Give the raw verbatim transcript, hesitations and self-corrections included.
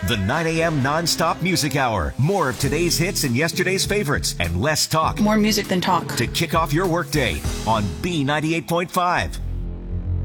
The nine a.m. non-stop music hour. More of today's hits and yesterday's favorites and less talk More music than talk. to kick off your workday on B ninety-eight point five.